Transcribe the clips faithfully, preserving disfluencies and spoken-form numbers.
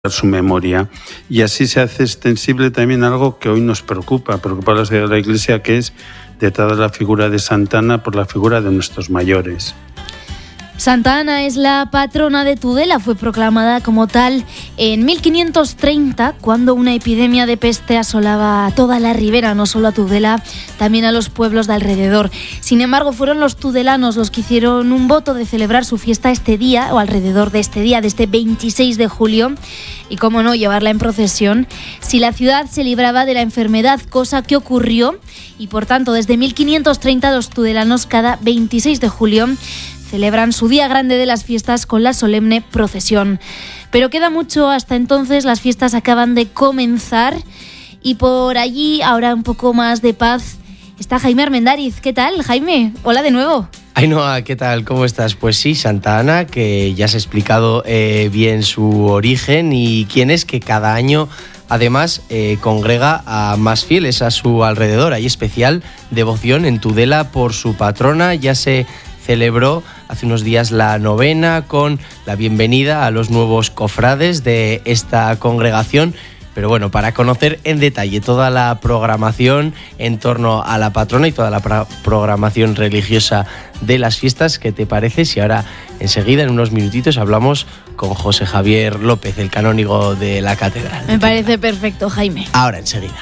su memoria, y así se hace extensible también algo que hoy nos preocupa, preocupa a la Iglesia, que es detrás de la figura de Santa Ana por la figura de nuestros mayores. Santa Ana es la patrona de Tudela, fue proclamada como tal en mil quinientos treinta, cuando una epidemia de peste asolaba a toda la ribera, no solo a Tudela, también a los pueblos de alrededor. Sin embargo, fueron los tudelanos los que hicieron un voto de celebrar su fiesta este día, o alrededor de este día, de este veintiséis de julio, y cómo no, llevarla en procesión, si la ciudad se libraba de la enfermedad, cosa que ocurrió, y por tanto, desde mil quinientos treinta los tudelanos cada veintiséis de julio celebran su día grande de las fiestas con la solemne procesión. Pero queda mucho hasta entonces, las fiestas acaban de comenzar y por allí, ahora un poco más de paz, está Jaime Armendáriz. ¿Qué tal, Jaime? Hola de nuevo. Ainhoa, ¿qué tal? ¿Cómo estás? Pues sí, Santa Ana, que ya has explicado eh, bien su origen y quién es, que cada año además eh, congrega a más fieles a su alrededor. Hay especial devoción en Tudela por su patrona. Ya se celebró hace unos días la novena con la bienvenida a los nuevos cofrades de esta congregación. Pero bueno, para conocer en detalle toda la programación en torno a la patrona y toda la pra- programación religiosa de las fiestas, ¿qué te parece si ahora enseguida, en unos minutitos, hablamos con José Javier López, el canónigo de la catedral? Me parece perfecto, Jaime. Ahora enseguida.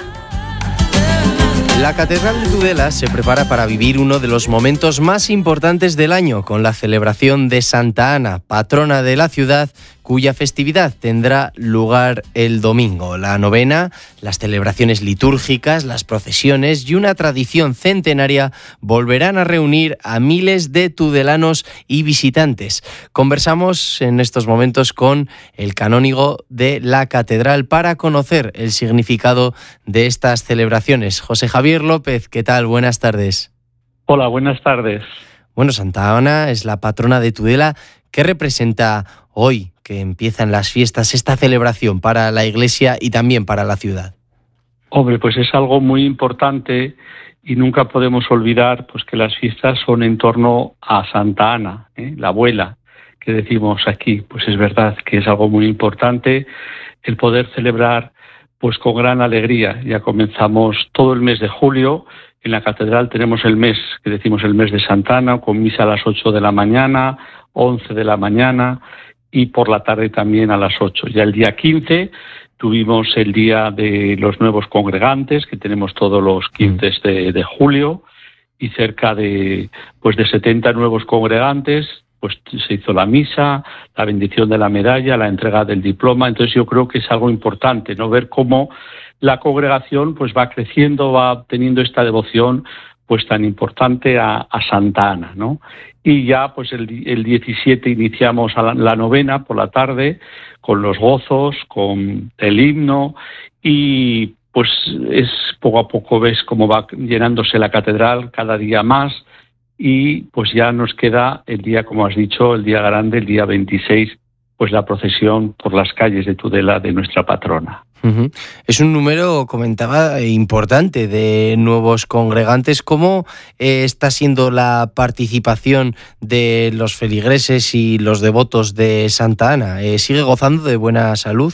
La Catedral de Tudela se prepara para vivir uno de los momentos más importantes del año, con la celebración de Santa Ana, patrona de la ciudad, cuya festividad tendrá lugar el domingo. La novena, las celebraciones litúrgicas, las procesiones y una tradición centenaria volverán a reunir a miles de tudelanos y visitantes. Conversamos en estos momentos con el canónigo de la catedral para conocer el significado de estas celebraciones. José Javier López, ¿qué tal? Buenas tardes. Hola, buenas tardes. Bueno, Santa Ana es la patrona de Tudela. ¿Qué representa hoy, que empiezan las fiestas, esta celebración para la Iglesia y también para la ciudad? Hombre, pues es algo muy importante y nunca podemos olvidar pues que las fiestas son en torno a Santa Ana, ¿eh? la abuela, que decimos aquí. Pues es verdad que es algo muy importante el poder celebrar pues con gran alegría. Ya comenzamos todo el mes de julio. En la catedral tenemos el mes, que decimos el mes de Santa Ana, con misa a las ocho de la mañana, once de la mañana, y por la tarde también a las ocho. Ya el día quince tuvimos el día de los nuevos congregantes, que tenemos todos los quince de, de julio, y cerca de pues de setenta nuevos congregantes. Pues se hizo la misa, la bendición de la medalla, la entrega del diploma. Entonces yo creo que es algo importante, ¿no? Ver cómo la congregación pues va creciendo, va teniendo esta devoción pues tan importante a, a Santa Ana, ¿no? Y ya pues el, el diecisiete iniciamos a la, la novena por la tarde con los gozos, con el himno, y pues es poco a poco ves cómo va llenándose la catedral cada día más. Y pues ya nos queda el día, como has dicho, el día grande, el día veintiséis, pues la procesión por las calles de Tudela de nuestra patrona. Uh-huh. Es un número, comentaba, importante de nuevos congregantes. ¿Cómo eh, está siendo la participación de los feligreses y los devotos de Santa Ana? Eh, ¿Sigue gozando de buena salud?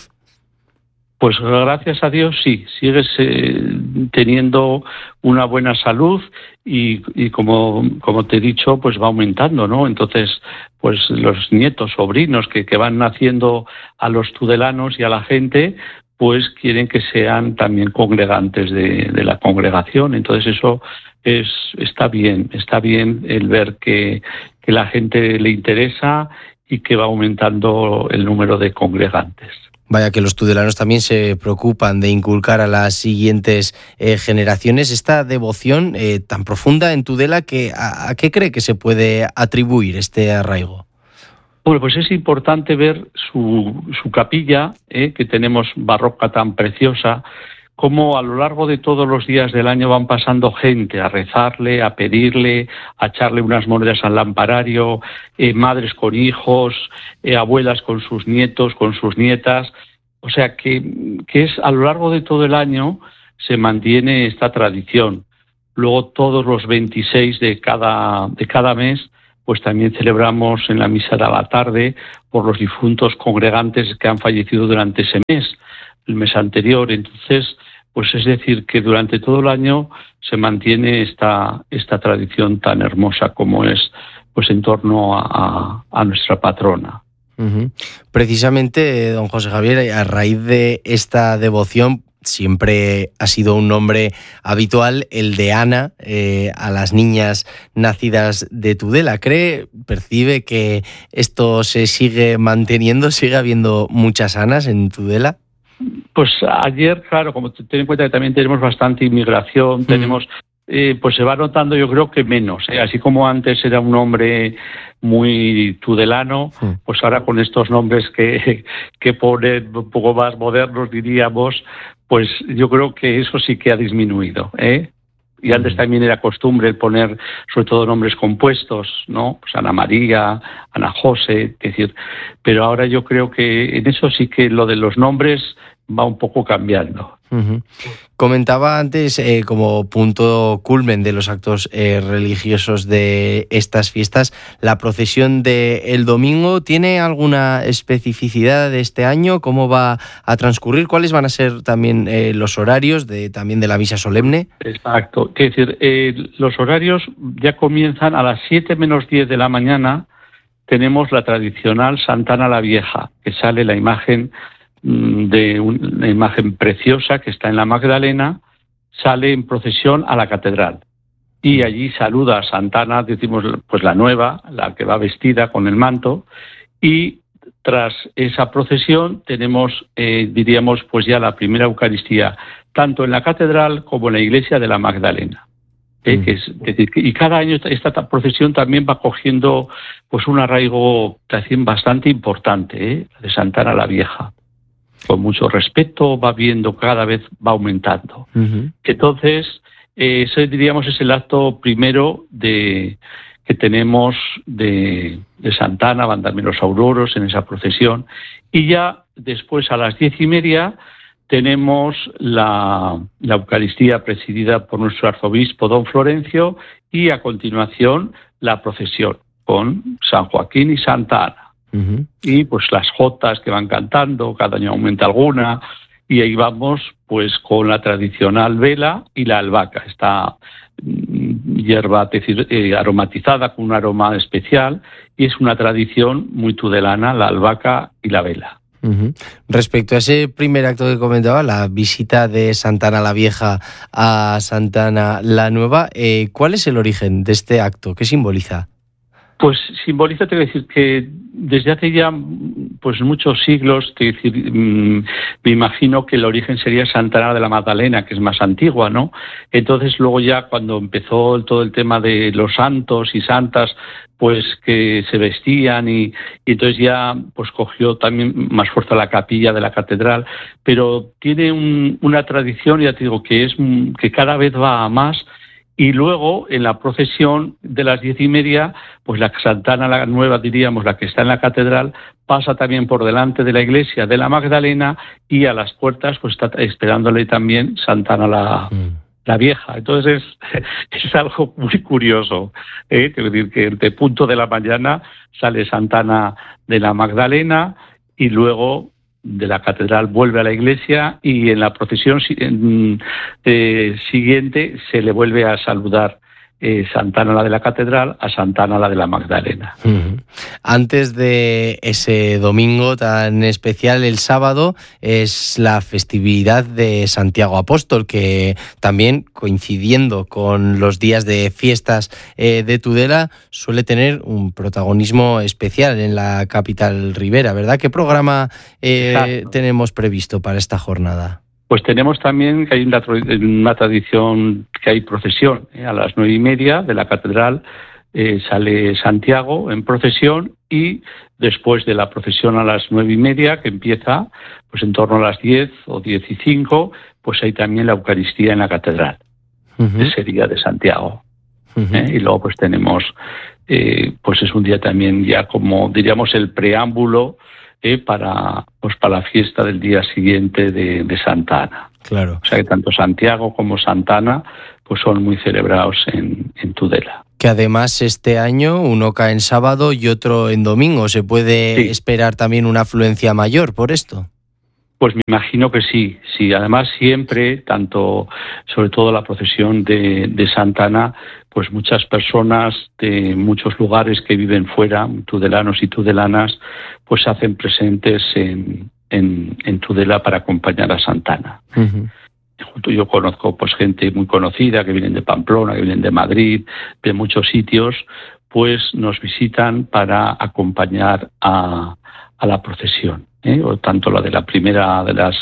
Pues gracias a Dios sí, sigues eh, teniendo una buena salud y, y como, como te he dicho, pues va aumentando, ¿no? Entonces, pues los nietos, sobrinos que, que van naciendo a los tudelanos y a la gente, pues quieren que sean también congregantes de, de la congregación. Entonces eso es está bien, está bien el ver que, que la gente le interesa y que va aumentando el número de congregantes. Vaya que los tudelanos también se preocupan de inculcar a las siguientes eh, generaciones esta devoción eh, tan profunda en Tudela. Que, ¿a, ¿A qué cree que se puede atribuir este arraigo? Bueno, pues es importante ver su, su capilla, eh, que tenemos barroca tan preciosa, cómo a lo largo de todos los días del año van pasando gente a rezarle, a pedirle, a echarle unas monedas al lamparario, eh, madres con hijos, eh, abuelas con sus nietos, con sus nietas. O sea que, que es a lo largo de todo el año se mantiene esta tradición. Luego todos los veintiséis de cada, de cada mes pues también celebramos en la misa de la tarde por los difuntos congregantes que han fallecido durante ese mes, el mes anterior. Entonces, pues es decir, que durante todo el año se mantiene esta, esta tradición tan hermosa como es, pues en torno a, a nuestra patrona. Uh-huh. Precisamente, don José Javier, a raíz de esta devoción, siempre ha sido un nombre habitual el de Ana, eh, a las niñas nacidas de Tudela. ¿Cree, percibe que esto se sigue manteniendo, sigue habiendo muchas Anas en Tudela? Pues ayer, claro, como ten en cuenta que también tenemos bastante inmigración, mm. tenemos, eh, pues se va notando yo creo que menos, ¿eh? Así como antes era un nombre muy tudelano, mm. pues ahora con estos nombres que, que ponen un poco más modernos, diríamos, pues yo creo que eso sí que ha disminuido, ¿eh? Y antes también era costumbre el poner sobre todo nombres compuestos, ¿no? Pues Ana María, Ana José, es decir, pero ahora yo creo que en eso sí que lo de los nombres va un poco cambiando. Uh-huh. Comentaba antes, eh, como punto culmen de los actos eh, religiosos de estas fiestas, la procesión del domingo. ¿Tiene alguna especificidad de este año? ¿Cómo va a transcurrir? ¿Cuáles van a ser también eh, los horarios de también de la misa solemne? Exacto. Es decir, eh, los horarios ya comienzan a las siete menos diez de la mañana. Tenemos la tradicional Santana la Vieja, que sale la imagen de una imagen preciosa que está en la Magdalena, sale en procesión a la catedral y allí saluda a Santana, decimos pues la nueva, la que va vestida con el manto, y tras esa procesión tenemos, eh, diríamos, pues ya la primera Eucaristía, tanto en la catedral como en la iglesia de la Magdalena. ¿eh? Mm. Que es, es decir, y cada año esta, esta procesión también va cogiendo pues un arraigo bastante importante, ¿eh? de Santana la Vieja. Con mucho respeto, va viendo, cada vez va aumentando. Uh-huh. Entonces, eh, ese diríamos es el acto primero de que tenemos de, de Santana, van también los auroros en esa procesión, y ya después a las diez y media tenemos la, la Eucaristía presidida por nuestro arzobispo don Florencio, y a continuación la procesión con San Joaquín y Santa Ana. Uh-huh. Y pues las jotas que van cantando, cada año aumenta alguna, y ahí vamos pues con la tradicional vela y la albahaca, esta mm, hierba es decir, eh, aromatizada con un aroma especial, y es una tradición muy tudelana, la albahaca y la vela. Uh-huh. Respecto a ese primer acto que comentaba, la visita de Santana la Vieja a Santana la Nueva, eh, ¿cuál es el origen de este acto? ¿Qué simboliza? Pues simboliza, te voy a decir, que desde hace ya pues muchos siglos, te decir, mmm, me imagino que el origen sería Santana de la Magdalena, que es más antigua, ¿no? Entonces luego ya cuando empezó todo el tema de los santos y santas, pues que se vestían y, y entonces ya pues cogió también más fuerza la capilla de la catedral, pero tiene un, una tradición, ya te digo, que es que cada vez va a más. Y luego, en la procesión de las diez y media, pues la Santana la Nueva, diríamos, la que está en la catedral, pasa también por delante de la iglesia de la Magdalena, y a las puertas pues está esperándole también Santana la, mm. la Vieja. Entonces es, es algo muy curioso, ¿eh? Es decir, que de punto de la mañana sale Santana de la Magdalena y luego de la catedral vuelve a la iglesia, y en la procesión eh, siguiente se le vuelve a saludar eh, Santana la de la catedral a Santana la de la Magdalena. Uh-huh. Antes de ese domingo tan especial, el sábado, es la festividad de Santiago Apóstol, que también, coincidiendo con los días de fiestas eh, de Tudela, suele tener un protagonismo especial en la capital ribera, ¿verdad? ¿Qué programa eh, tenemos previsto para esta jornada? Pues tenemos también que hay una, una tradición, que hay procesión, ¿eh? A las nueve y media de la catedral eh, sale Santiago en procesión, y después de la procesión a las nueve y media, que empieza pues en torno a las diez o diez y cinco, pues hay también la Eucaristía en la catedral, uh-huh. ese día de Santiago. Uh-huh. ¿eh? Y luego pues tenemos, eh, pues es un día también ya como diríamos el preámbulo Eh, para pues para la fiesta del día siguiente de, de Santa Ana. Claro. O sea que tanto Santiago como Santa Ana pues son muy celebrados en, en Tudela. ¿Qué Que además este año uno cae en sábado y otro en domingo. ¿Se puede sí. esperar también una afluencia mayor por esto? Pues me imagino que sí, sí. Además siempre, tanto, sobre todo la procesión de, de Santa Ana, pues muchas personas de muchos lugares que viven fuera, tudelanos y tudelanas, pues se hacen presentes en, en, en Tudela para acompañar a Santa Ana. Uh-huh. Yo conozco pues gente muy conocida que vienen de Pamplona, que vienen de Madrid, de muchos sitios, pues nos visitan para acompañar a, a la procesión. ¿Eh? O tanto la de la primera de las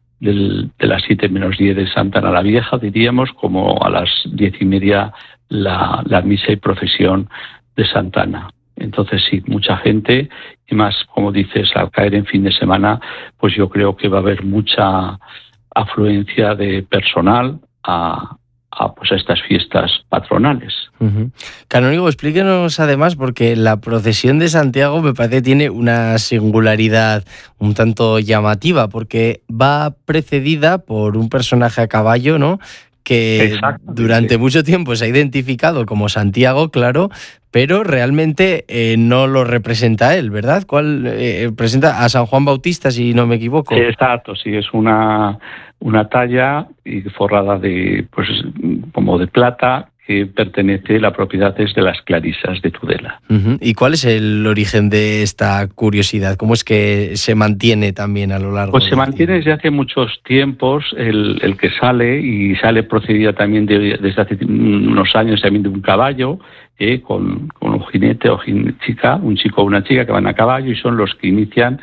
del, de las siete menos diez de Santa Ana la Vieja, diríamos, como a las diez y media la, la misa y procesión de Santa Ana. Entonces sí, mucha gente, y más, como dices, al caer en fin de semana, pues yo creo que va a haber mucha afluencia de personal a a, pues a estas fiestas patronales. Uh-huh. Canónigo, explíquenos además, porque la procesión de Santiago me parece tiene una singularidad un tanto llamativa, porque va precedida por un personaje a caballo, ¿no?, que durante mucho tiempo se ha identificado como Santiago, claro, pero realmente eh, no lo representa él, ¿verdad? ¿Cuál eh, presenta a San Juan Bautista, si no me equivoco? Exacto, sí, es una, una talla y forrada de, pues, como de plata, que pertenece, la propiedad es de las Clarisas de Tudela. Uh-huh. ¿Y cuál es el origen de esta curiosidad? ¿Cómo es que se mantiene también a lo largo? Pues se mantiene desde hace muchos tiempos el, el que sale, y sale procedida también de, desde hace unos años también de un caballo, eh, con, con un jinete o chica, un chico o una chica que van a caballo, y son los que inician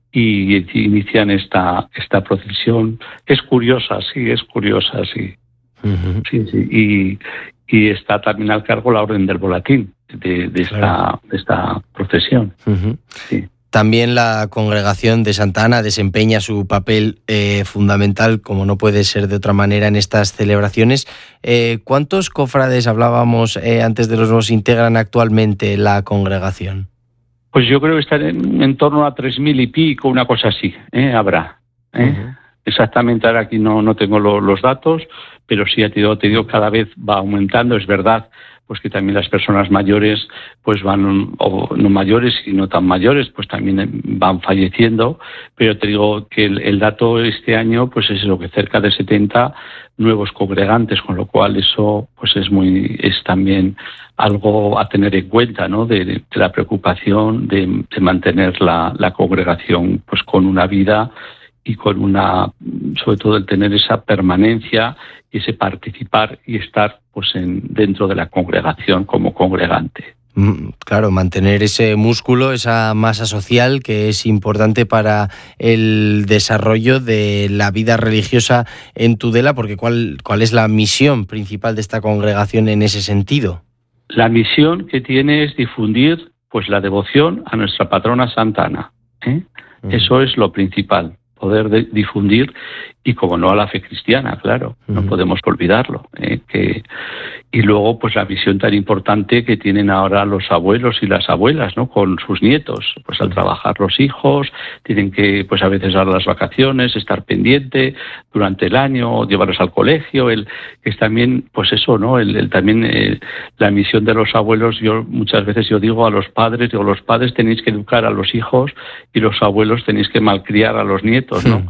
y, y inician esta, esta procesión. Es curiosa, sí, es curiosa, sí. Uh-huh. Sí, sí. Y, y está también al cargo la Orden del Volatín de, de, esta, claro. de esta procesión. Uh-huh. Sí. También la Congregación de Santa Ana desempeña su papel eh, fundamental, como no puede ser de otra manera, en estas celebraciones. Eh, ¿Cuántos cofrades, hablábamos eh, antes de los nuevos, integran actualmente la congregación? Pues yo creo que están en, en torno a tres mil y pico, una cosa así, ¿eh? habrá. ¿eh? Uh-huh. Exactamente, ahora aquí no, no tengo lo, los datos, pero sí, te digo, te digo, cada vez va aumentando. Es verdad pues que también las personas mayores pues van, o no mayores y no tan mayores, pues también van falleciendo, pero te digo que el, el dato este año pues es lo que cerca de setenta nuevos congregantes, con lo cual eso pues es muy es también algo a tener en cuenta, ¿no?, de, de la preocupación de, de mantener la, la congregación pues con una vida y con una, sobre todo el tener esa permanencia y ese participar y estar pues en, dentro de la congregación como congregante. Claro, mantener ese músculo, esa masa social que es importante para el desarrollo de la vida religiosa en Tudela, porque ¿cuál, cuál es la misión principal de esta congregación en ese sentido? La misión que tiene es difundir pues la devoción a nuestra patrona Santa Ana, ¿eh? Uh-huh. Eso es lo principal. Poder de, difundir, y como no a la fe cristiana, claro, uh-huh. no podemos olvidarlo. ¿eh? Que, y luego, pues la visión tan importante que tienen ahora los abuelos y las abuelas, ¿no?, con sus nietos. Pues al trabajar los hijos, tienen que, pues a veces dar las vacaciones, estar pendiente durante el año, llevarlos al colegio. El, es también, pues eso, ¿no? El, el también eh, la misión de los abuelos. Yo muchas veces yo digo a los padres, digo, los padres tenéis que educar a los hijos y los abuelos tenéis que malcriar a los nietos, ¿no?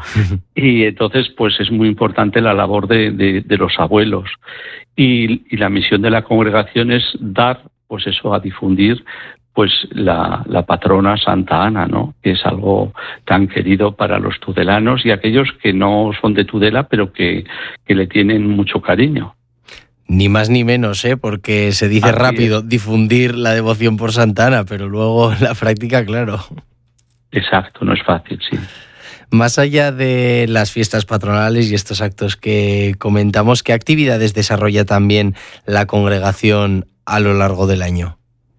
Y entonces, pues es muy importante la labor de, de, de los abuelos. Y, y la misión de la congregación es dar, pues eso, a difundir pues la, la patrona Santa Ana, ¿no?, que es algo tan querido para los tudelanos y aquellos que no son de Tudela, pero que, que le tienen mucho cariño. Ni más ni menos, ¿eh? Porque se dice Así rápido es. Difundir la devoción por Santa Ana, pero luego la práctica, claro. Exacto, no es fácil, sí. Más allá de las fiestas patronales y estos actos que comentamos, ¿qué actividades desarrolla también la congregación a lo largo del año?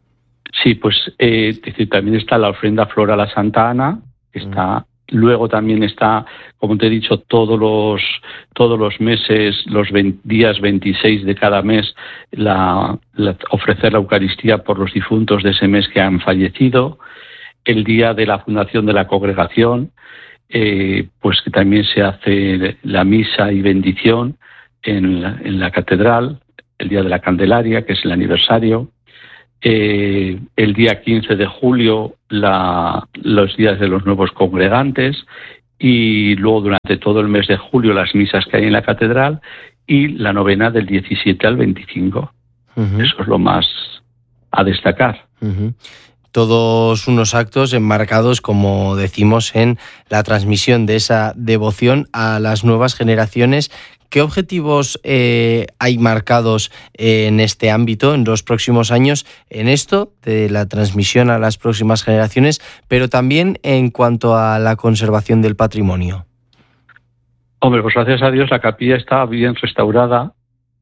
Sí, pues eh, es decir, también está la ofrenda floral a Santa Ana, está, mm. luego también está, como te he dicho, todos los todos los meses, los veinte, días veintiséis de cada mes, la, la, ofrecer la Eucaristía por los difuntos de ese mes que han fallecido, el día de la fundación de la congregación, Eh, pues que también se hace la misa y bendición en la, en la catedral, el Día de la Candelaria, que es el aniversario. Eh, el día quince de julio, la, los días de los nuevos congregantes, y luego durante todo el mes de julio las misas que hay en la catedral y la novena del diecisiete al veinticinco. Uh-huh. Eso es lo más a destacar. Uh-huh. Todos unos actos enmarcados, como decimos, en la transmisión de esa devoción a las nuevas generaciones. ¿Qué objetivos eh, hay marcados en este ámbito en los próximos años, en esto de la transmisión a las próximas generaciones, pero también en cuanto a la conservación del patrimonio? Hombre, pues gracias a Dios la capilla está bien restaurada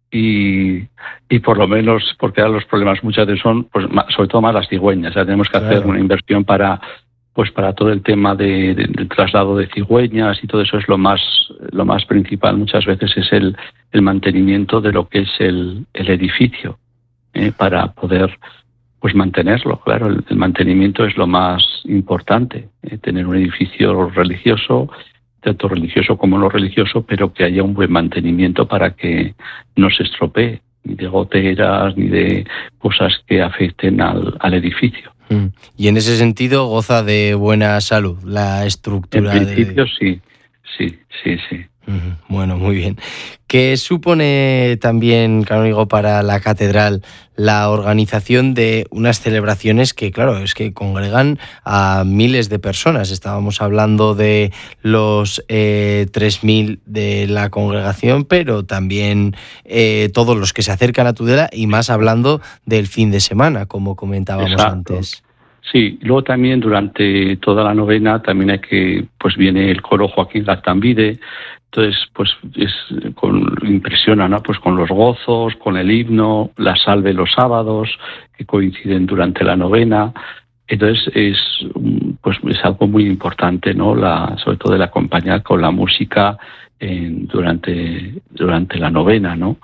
y, y por lo menos, porque ahora los problemas muchas veces son, pues sobre todo más las cigüeñas. Ya tenemos que hacer claro. una inversión para... pues para todo el tema de, de, de traslado de cigüeñas y todo eso es lo más lo más principal. Muchas veces es el, el mantenimiento de lo que es el, el edificio, ¿eh? para poder pues mantenerlo. Claro, el, el mantenimiento es lo más importante, ¿eh? Tener un edificio religioso, tanto religioso como no religioso, pero que haya un buen mantenimiento para que no se estropee, ni de goteras, ni de cosas que afecten al, al edificio. Y en ese sentido goza de buena salud la estructura. En principio de... sí, sí, sí, sí. Bueno, muy bien. ¿Qué supone también, canónigo, para la catedral la organización de unas celebraciones que, claro, es que congregan a miles de personas? Estábamos hablando de los eh, tres mil de la congregación, pero también eh, todos los que se acercan a Tudela, y más hablando del fin de semana, como comentábamos Exacto. antes. Sí, luego también durante toda la novena también hay que, pues viene el coro Joaquín Gaztambide, entonces pues es con, impresiona, ¿no? Pues con los gozos, con el himno, la salve los sábados que coinciden durante la novena. Entonces es pues es algo muy importante, ¿no? La, sobre todo el acompañar con la música en, durante durante la novena, ¿no?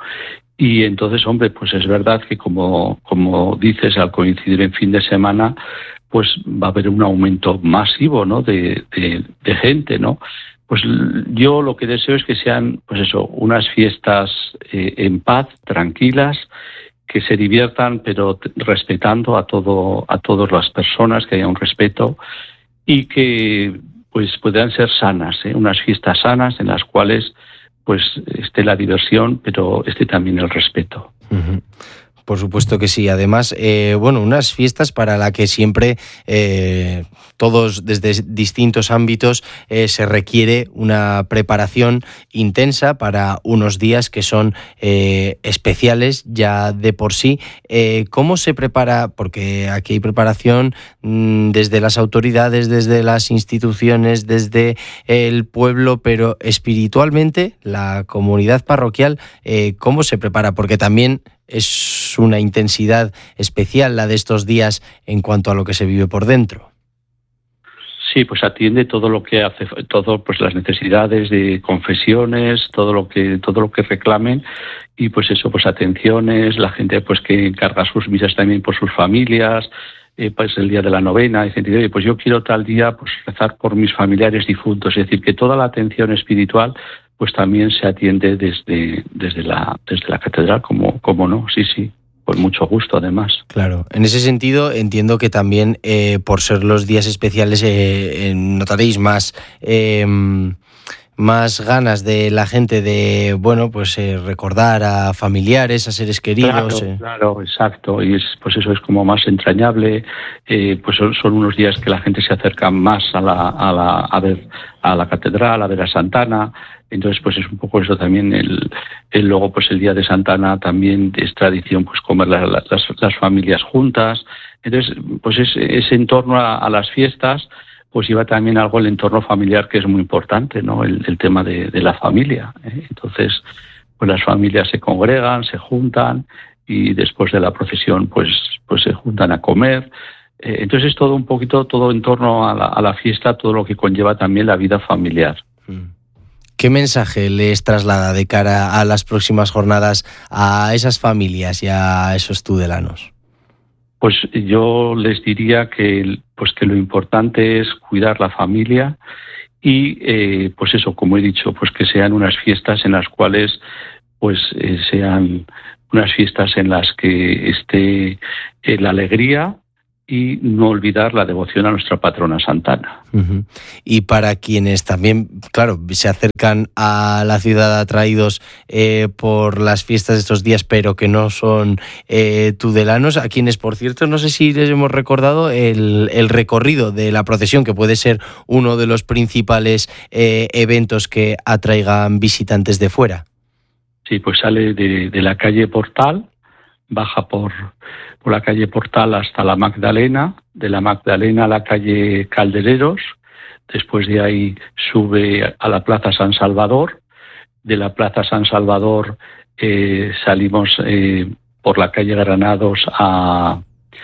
Y entonces, hombre, pues es verdad que como como dices, al coincidir en fin de semana, pues va a haber un aumento masivo, ¿no? De, de, de gente, ¿no? Pues yo lo que deseo es que sean, pues eso, unas fiestas eh, en paz, tranquilas, que se diviertan, pero respetando a todo, a todas las personas, que haya un respeto y que, pues, puedan ser sanas, ¿eh? Unas fiestas sanas en las cuales, pues, esté la diversión, pero esté también el respeto. Uh-huh. Por supuesto que sí. Además, eh, bueno, unas fiestas para las que siempre eh, todos desde distintos ámbitos eh, se requiere una preparación intensa para unos días que son eh, especiales ya de por sí. Eh, ¿Cómo se prepara? Porque aquí hay preparación mmm, desde las autoridades, desde las instituciones, desde el pueblo, pero espiritualmente la comunidad parroquial, eh, ¿cómo se prepara? Porque también es una intensidad especial la de estos días en cuanto a lo que se vive por dentro. Sí, pues atiende todo lo que hace, todo pues las necesidades de confesiones, todo lo que todo lo que reclamen y pues eso, pues atenciones, la gente pues que encarga sus misas también por sus familias. Eh, pues el día de la novena, hay gente que dice, pues yo quiero tal día pues rezar por mis familiares difuntos, es decir, que toda la atención espiritual pues también se atiende desde desde la desde la catedral, como como no, sí, sí, con mucho gusto además. Claro, en ese sentido entiendo que también eh, por ser los días especiales eh, notaréis más eh, más ganas de la gente de, bueno, pues eh, recordar a familiares, a seres queridos. Claro, eh. claro, exacto, y es, pues eso es como más entrañable, eh, pues son, son unos días que la gente se acerca más a la, a la, a ver a la catedral, a ver a Santana, entonces pues es un poco eso también, el, el luego pues el día de Santana también es tradición pues comer la, la, las, las familias juntas, entonces pues es, es en torno a, a las fiestas, pues lleva también algo el entorno familiar que es muy importante, ¿no? El, el tema de, de la familia, ¿eh? Entonces, pues las familias se congregan, se juntan y después de la procesión, pues, pues se juntan a comer. Eh, entonces es todo un poquito, todo en torno a la, a la fiesta, todo lo que conlleva también la vida familiar. ¿Qué mensaje les traslada de cara a las próximas jornadas a esas familias y a esos tudelanos? Pues yo les diría que pues que lo importante es cuidar la familia y eh, pues eso, como he dicho, pues que sean unas fiestas en las cuales pues eh, sean unas fiestas en las que esté eh, la alegría y no olvidar la devoción a nuestra patrona Santa Ana. Uh-huh. Y para quienes también, claro, se acercan a la ciudad atraídos eh, por las fiestas de estos días, pero que no son eh, tudelanos, a quienes, por cierto, no sé si les hemos recordado el, el recorrido de la procesión, que puede ser uno de los principales eh, eventos que atraigan visitantes de fuera. Sí, pues sale de, de la calle Portal, baja por, por la calle Portal hasta la Magdalena, de la Magdalena a la calle Caldereros, después de ahí sube a la Plaza San Salvador, de la Plaza San Salvador eh, salimos eh, por la calle Granados a,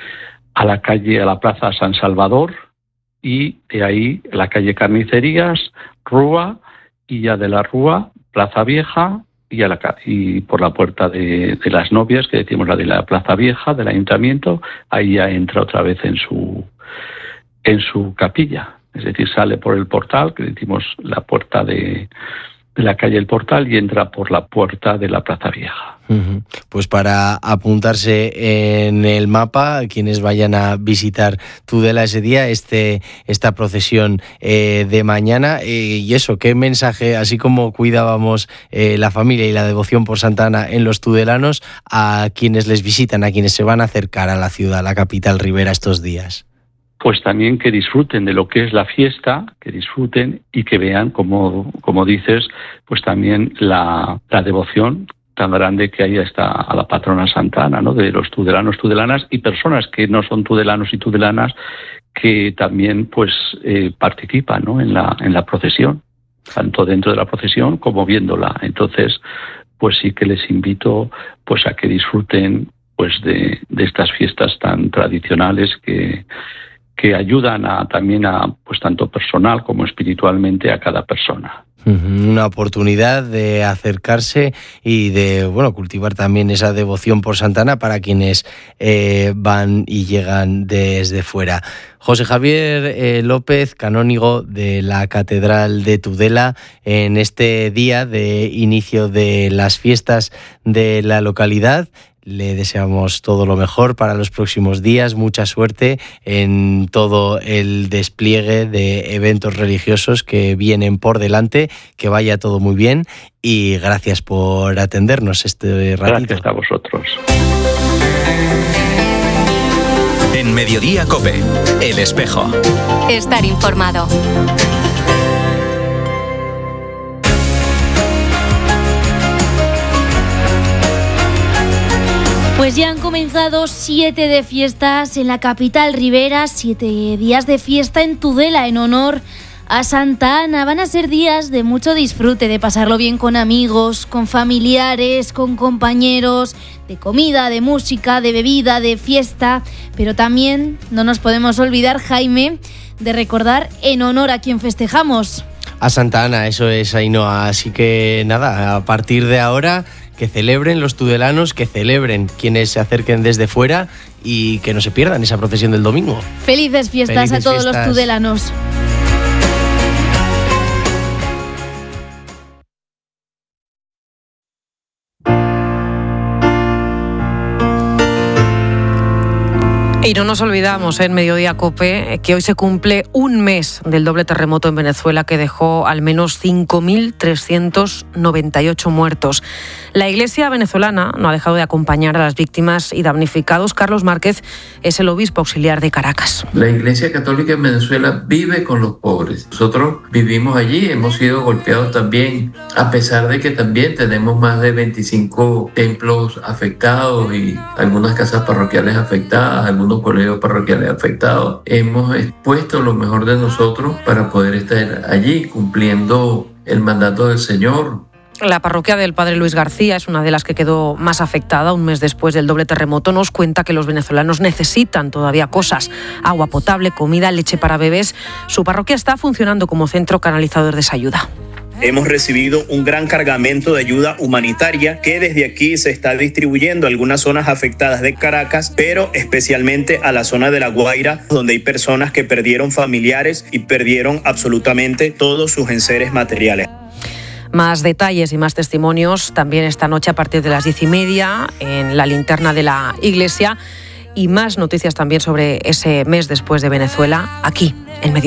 a la calle, a la Plaza San Salvador, y de ahí la calle Carnicerías, Rúa, y ya de la Rúa, Plaza Vieja, Y, a la, y por la puerta de, de las novias, que decimos la de la Plaza Vieja, del Ayuntamiento, ahí ya entra otra vez en su en su capilla. Es decir, sale por el portal, que decimos la puerta de, de la calle El Portal, y entra por la puerta de la Plaza Vieja. Uh-huh. Pues para apuntarse en el mapa, quienes vayan a visitar Tudela ese día, este esta procesión eh, de mañana, eh, y eso, qué mensaje, así como cuidábamos eh, la familia y la devoción por Santa Ana en los tudelanos, a quienes les visitan, a quienes se van a acercar a la ciudad, a la capital ribera estos días. Pues también que disfruten de lo que es la fiesta, que disfruten y que vean, como, como dices, pues también la, la devoción tan grande que hay hasta a la patrona Santa Ana, ¿no? De los tudelanos, tudelanas y personas que no son tudelanos y tudelanas que también pues eh, participan, ¿no? en la en la procesión, tanto dentro de la procesión como viéndola. Entonces, pues sí que les invito pues a que disfruten pues de, de estas fiestas tan tradicionales que que ayudan a, también a pues tanto personal como espiritualmente a cada persona. Una oportunidad de acercarse y de bueno cultivar también esa devoción por Santa Ana para quienes eh, van y llegan desde fuera. José Javier eh, López, canónigo de la Catedral de Tudela, en este día de inicio de las fiestas de la localidad. Le deseamos todo lo mejor para los próximos días, mucha suerte en todo el despliegue de eventos religiosos que vienen por delante, que vaya todo muy bien y gracias por atendernos este ratito. Gracias a vosotros. En Mediodía COPE, El Espejo. Estar informado. Pues ya han comenzado siete de fiestas en la capital ribera, siete días de fiesta en Tudela en honor a Santa Ana. Van a ser días de mucho disfrute, de pasarlo bien con amigos, con familiares, con compañeros, de comida, de música, de bebida, de fiesta, pero también no nos podemos olvidar, Jaime, de recordar en honor a quien festejamos. A Santa Ana, eso es, Ainhoa. Así que nada, a partir de ahora que celebren los tudelanos, que celebren quienes se acerquen desde fuera y que no se pierdan esa procesión del domingo. Felices fiestas Felices a todos fiestas. Los tudelanos. Y no nos olvidamos en Mediodía COPE que hoy se cumple un mes del doble terremoto en Venezuela que dejó al menos cinco mil trescientos noventa y ocho muertos. La Iglesia venezolana no ha dejado de acompañar a las víctimas y damnificados. Carlos Márquez es el obispo auxiliar de Caracas. La Iglesia Católica en Venezuela vive con los pobres. Nosotros vivimos allí, hemos sido golpeados también, a pesar de que también tenemos más de veinticinco templos afectados y algunas casas parroquiales afectadas, algunos colegios parroquiales afectados. Hemos expuesto lo mejor de nosotros para poder estar allí cumpliendo el mandato del Señor. La parroquia del Padre Luis García es una de las que quedó más afectada un mes después del doble terremoto. Nos cuenta que los venezolanos necesitan todavía cosas: agua potable, comida, leche para bebés. Su parroquia está funcionando como centro canalizador de esa ayuda. Hemos recibido un gran cargamento de ayuda humanitaria que desde aquí se está distribuyendo a algunas zonas afectadas de Caracas, pero especialmente a la zona de La Guaira, donde hay personas que perdieron familiares y perdieron absolutamente todos sus enseres materiales. Más detalles y más testimonios también esta noche a partir de las diez y media en la linterna de la iglesia, y más noticias también sobre ese mes después de Venezuela aquí en Medio.